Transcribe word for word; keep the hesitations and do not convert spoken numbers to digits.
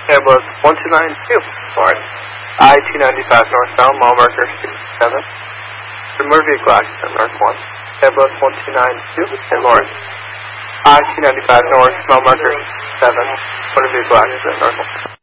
Airbus one two nine two, Lawrence. I two ninety-five northbound, mile marker sixty-seven. Remote vehicle accident, North one. Airbus one two nine two, Saint Lawrence. I two ninety-five north, mile marker seven. Motor vehicle accident, North one.